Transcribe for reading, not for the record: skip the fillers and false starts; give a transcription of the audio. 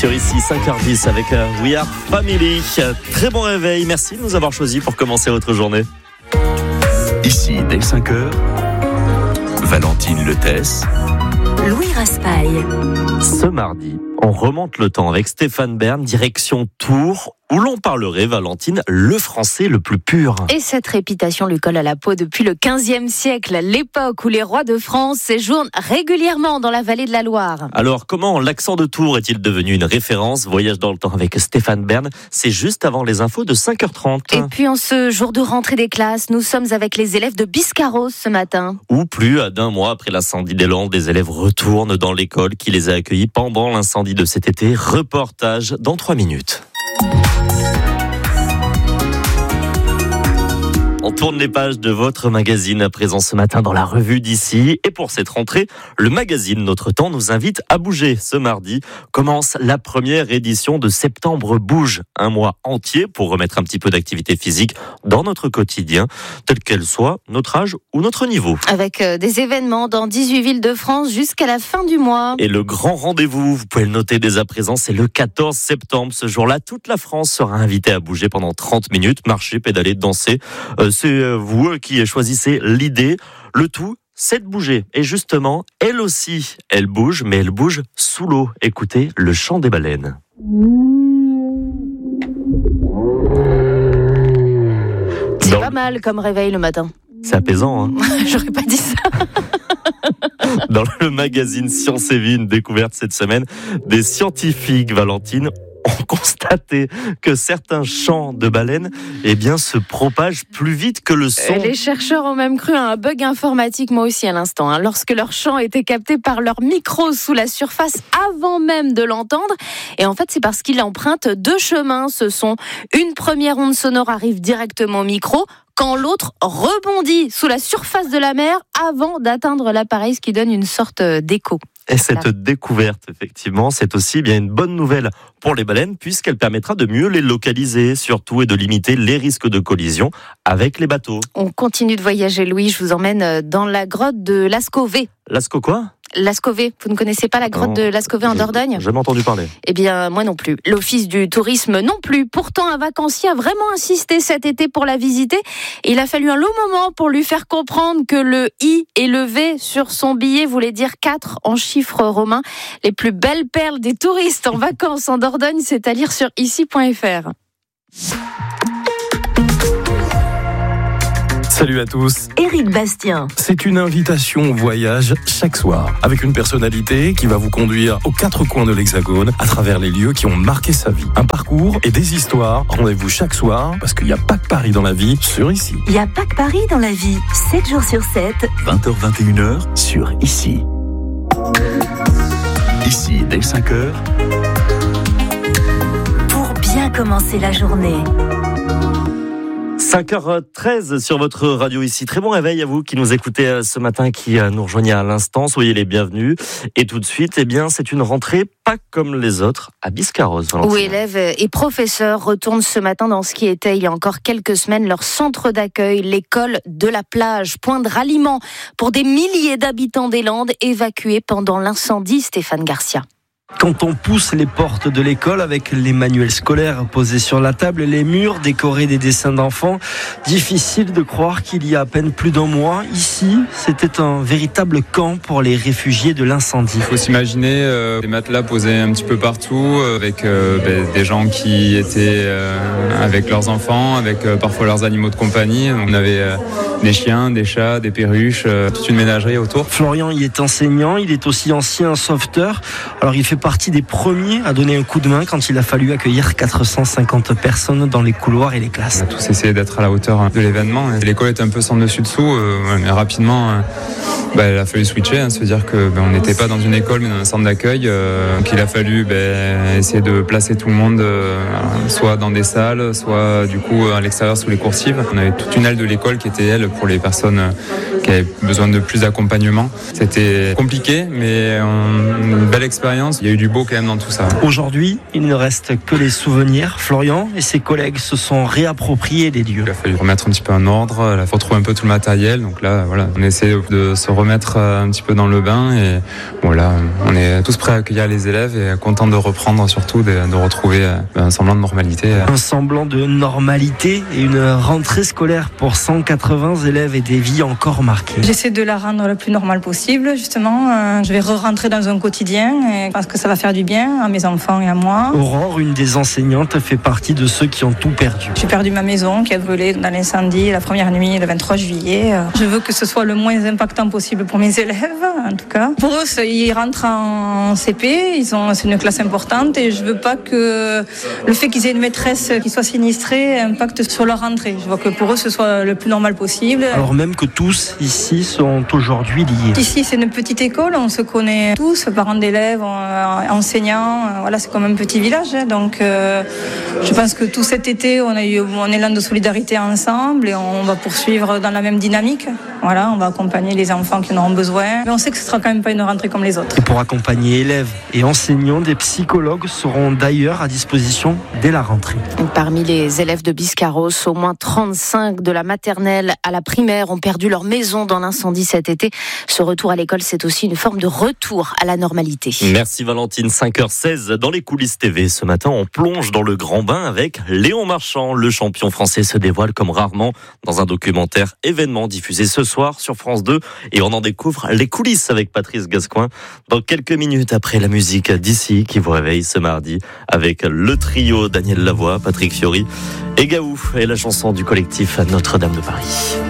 Sur ici 5h10 avec We Are Family. Très bon réveil, merci de nous avoir choisis pour commencer votre journée. Ici, dès 5h, Valentine Letès, Louis Raspail. Ce mardi, on remonte le temps avec Stéphane Bern, direction Tours, où l'on parlerait, Valentine, le français le plus pur. Et cette réputation lui colle à la peau depuis le 15e siècle, l'époque où les rois de France séjournent régulièrement dans la vallée de la Loire. Alors, comment l'accent de Tours est-il devenu une référence ? Voyage dans le temps avec Stéphane Bern, c'est juste avant les infos de 5h30. Et puis en ce jour de rentrée des classes, nous sommes avec les élèves de Biscarrosse ce matin. Ou plus d'un mois après l'incendie des Landes, des élèves retournent dans l'école qui les a accueillis pendant l'incendie de cet été. Reportage dans 3 minutes. On tourne les pages de votre magazine à présent ce matin dans la revue d'ici. Et pour cette rentrée, le magazine Notre Temps nous invite à bouger. Ce mardi commence la première édition de Septembre Bouge. Un mois entier pour remettre un petit peu d'activité physique dans notre quotidien, tel qu'elle soit, notre âge ou notre niveau. Avec des événements dans 18 villes de France jusqu'à la fin du mois. Et le grand rendez-vous, vous pouvez le noter dès à présent, c'est le 14 septembre. Ce jour-là, toute la France sera invitée à bouger pendant 30 minutes, marcher, pédaler, danser. C'est vous qui choisissez l'idée. Le tout, c'est de bouger. Et justement, elle aussi, elle bouge, mais elle bouge sous l'eau. Écoutez le chant des baleines. C'est pas mal comme réveil le matin. C'est apaisant, hein. J'aurais pas dit ça. Dans le magazine Science et Vie, une découverte cette semaine, des scientifiques, Valentine, ont constaté que certains chants de baleines se propagent plus vite que le son. Les chercheurs ont même cru à un bug informatique, moi aussi à l'instant, lorsque leur chant était capté par leur micro sous la surface avant même de l'entendre. Et en fait, c'est parce qu'il emprunte 2 chemins. Ce son, une première onde sonore arrive directement au micro, quand l'autre rebondit sous la surface de la mer avant d'atteindre l'appareil, ce qui donne une sorte d'écho. Et cette découverte, effectivement, c'est aussi une bonne nouvelle pour les baleines, puisqu'elle permettra de mieux les localiser, surtout, et de limiter les risques de collision avec les bateaux. On continue de voyager, Louis. Je vous emmène dans la grotte de Lascaux-Vez. Lascaux quoi ? Lascaux-Vez. Vous ne connaissez pas la grotte de Lascaux-Vez en Dordogne ? J'ai jamais entendu parler. Eh bien, moi non plus. L'Office du tourisme non plus. Pourtant, un vacancier a vraiment insisté cet été pour la visiter. Et il a fallu un long moment pour lui faire comprendre que le I et le V sur son billet voulaient dire 4 en chiffres romains. Les plus belles perles des touristes en vacances en Dordogne, c'est à lire sur ici.fr. Salut à tous. Éric Bastien. C'est une invitation au voyage chaque soir, avec une personnalité qui va vous conduire aux 4 coins de l'Hexagone, à travers les lieux qui ont marqué sa vie. Un parcours et des histoires. Rendez-vous chaque soir, parce qu'il n'y a pas que Paris dans la vie, sur Ici. Il n'y a pas que Paris dans la vie, 7 jours sur 7. 20h-21h, sur Ici. Ici, dès 5h, Pour bien commencer la journée. 5h13 sur votre radio Ici. Très bon réveil à vous qui nous écoutez ce matin, qui nous rejoignez à l'instant. Soyez les bienvenus. Et tout de suite, c'est une rentrée pas comme les autres à Biscarrosse. Où élèves et professeurs retournent ce matin dans ce qui était il y a encore quelques semaines leur centre d'accueil, l'école de la plage, point de ralliement pour des milliers d'habitants des Landes évacués pendant l'incendie. Stéphane Garcia. Quand on pousse les portes de l'école avec les manuels scolaires posés sur la table, les murs décorés des dessins d'enfants, difficile de croire qu'il y a à peine plus d'1 mois, ici, c'était un véritable camp pour les réfugiés de l'incendie. Il faut s'imaginer des matelas posés un petit peu partout, avec des gens qui étaient avec leurs enfants, avec parfois leurs animaux de compagnie. On avait des chiens, des chats, des perruches, toute une ménagerie autour. Florian y est enseignant, il est aussi ancien sauveteur. Alors il fait partie des premiers à donner un coup de main quand il a fallu accueillir 450 personnes dans les couloirs et les classes. On a tous essayé d'être à la hauteur de l'événement. L'école était un peu sans dessus-dessous, mais rapidement, il a fallu switcher, se dire qu'on n'était pas dans une école mais dans un centre d'accueil, qu'il a fallu essayer de placer tout le monde soit dans des salles, soit du coup à l'extérieur sous les coursives. On avait toute une aile de l'école qui était, elle, pour les personnes qui avaient besoin de plus d'accompagnement. C'était compliqué, mais une belle expérience. Il y a eu du beau quand même dans tout ça. Aujourd'hui, il ne reste que les souvenirs. Florian et ses collègues se sont réappropriés les lieux. Il a fallu remettre un petit peu en ordre, il faut retrouver un peu tout le matériel. Donc là, voilà, on essaie de se remettre un petit peu dans le bain et voilà, on est tous prêts à accueillir les élèves et contents de reprendre, surtout de retrouver un semblant de normalité. Un semblant de normalité et une rentrée scolaire pour 180 élèves et des vies encore marquées. J'essaie de la rendre le plus normale possible, justement. Je vais rentrer dans un quotidien et je pense que ça va faire du bien à mes enfants et à moi. Aurore, une des enseignantes, fait partie de ceux qui ont tout perdu. J'ai perdu ma maison qui a brûlé dans l'incendie la première nuit, le 23 juillet. Je veux que ce soit le moins impactant possible pour mes élèves, en tout cas. Pour eux, ils rentrent en CP, c'est une classe importante et je veux pas que le fait qu'ils aient une maîtresse qui soit sinistrée impacte sur leur rentrée. Je veux que pour eux, ce soit le plus normal possible. Alors même que tous ici sont aujourd'hui liés. Ici, c'est une petite école, on se connaît tous, parents d'élèves, enseignants. Voilà, c'est comme un petit village. Donc, je pense que tout cet été, on a eu un élan de solidarité ensemble et on va poursuivre dans la même dynamique. Voilà, on va accompagner les enfants qui en auront besoin. Mais on sait que ce sera quand même pas une rentrée comme les autres. Et pour accompagner élèves et enseignants, des psychologues seront d'ailleurs à disposition dès la rentrée. Parmi les élèves de Biscarrosse, au moins 35 de la maternelle à la primaire ont perdu leur maison dans l'incendie cet été. Ce retour à l'école, c'est aussi une forme de retour à la normalité. Merci Valentine, 5h16 dans les coulisses TV. Ce matin, on plonge dans le grand bain avec Léon Marchand. Le champion français se dévoile comme rarement dans un documentaire événement diffusé ce soir sur France 2. Et on en découvre les coulisses avec Patrice Gascoin dans quelques minutes après la musique d'ici qui vous réveille ce mardi avec le trio Daniel Lavoie, Patrick Fiori et Gaou et la chanson du collectif Notre-Dame de Paris.